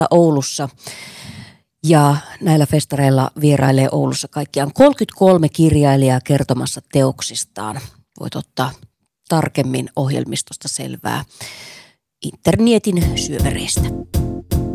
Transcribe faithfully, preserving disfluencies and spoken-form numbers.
Oulussa. Ja näillä festareilla vierailee Oulussa kaikkiaan kolmekymmentäkolme kirjailijaa kertomassa teoksistaan. Voit ottaa tarkemmin ohjelmistosta selvää internetin syövereistä.